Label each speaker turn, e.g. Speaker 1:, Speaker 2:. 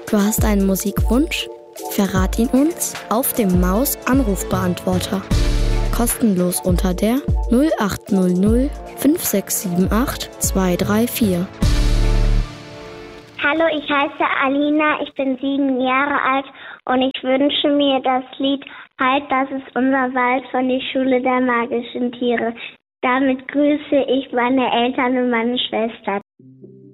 Speaker 1: Du hast einen Musikwunsch? Verrat ihn uns auf dem Maus-Anrufbeantworter. Kostenlos unter der 0800 5678 234.
Speaker 2: Hallo, ich heiße Alina, ich bin 7 Jahre alt und ich wünsche mir das Lied Halt, das ist unser Wald von der Schule der magischen Tiere. Damit grüße ich meine Eltern und meine Schwester.